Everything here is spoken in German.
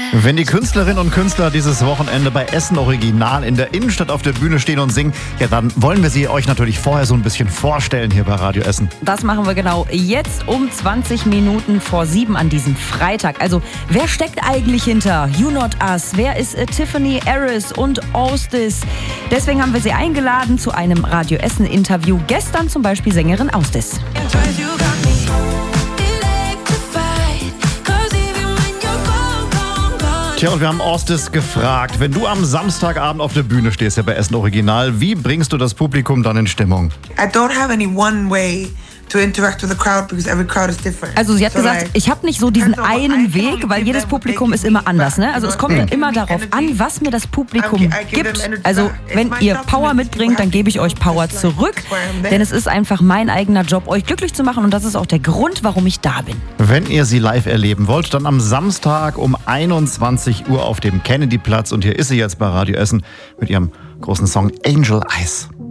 Wenn die Künstlerinnen und Künstler dieses Wochenende bei Essen Original in der Innenstadt auf der Bühne stehen und singen, ja, dann wollen wir sie euch natürlich vorher so ein bisschen vorstellen hier bei Radio Essen. Das machen wir genau jetzt um 20 Minuten vor 7 an diesem Freitag. Also, wer steckt eigentlich hinter You Not Us? Wer ist Tiffany Harris und Ostis? Deswegen haben wir sie eingeladen zu einem Radio Essen Interview. Gestern zum Beispiel Sängerin Ostis. Tja, und wir haben Ostis gefragt, wenn du am Samstagabend auf der Bühne stehst, ja bei Essen Original, wie bringst du das Publikum dann in Stimmung? I don't have any one way to interact with the crowd because every crowd is different. Also sie hat gesagt, ich habe nicht so diesen einen Weg, weil jedes Publikum ist immer anders. Ne? Also es kommt immer darauf an, was mir das Publikum gibt. Also wenn ihr Power mitbringt, dann gebe ich euch Power zurück. Denn es ist einfach mein eigener Job, euch glücklich zu machen. Und das ist auch der Grund, warum ich da bin. Wenn ihr sie live erleben wollt, dann am Samstag um 21 Uhr auf dem Kennedy-Platz. Und hier ist sie jetzt bei Radio Essen mit ihrem großen Song Angel Eyes.